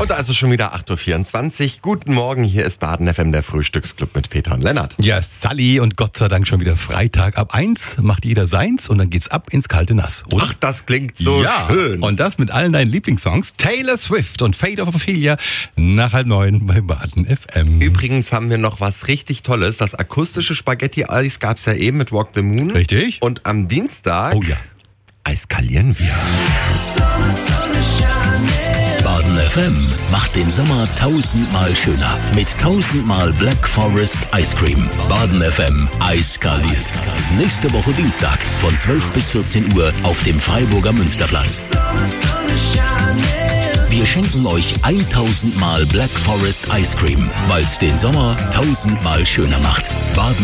Und also schon wieder 8.24 Uhr. Guten Morgen, hier ist Baden FM, der Frühstücksclub mit Peter und Lennart. Ja, Sally, und Gott sei Dank schon wieder Freitag. Ab 1 macht jeder seins und dann geht's ab ins kalte Nass. Oder? Ach, das klingt so schön. Und das mit allen deinen Lieblingssongs. Taylor Swift und Fate of Ophelia nach 8:30 bei Baden FM. Übrigens haben wir noch was richtig Tolles. Das akustische Spaghetti-Eis gab's ja eben mit Walk the Moon. Richtig. Und am Dienstag eskalieren wir. Baden FM macht den Sommer 1000-mal schöner mit 1000-mal Black Forest Ice Cream. Baden FM eiskaliert. Nächste Woche Dienstag von 12 bis 14 Uhr auf dem Freiburger Münsterplatz. Wir schenken euch 1000-mal Black Forest Ice Cream, weil es den Sommer 1000-mal schöner macht. Baden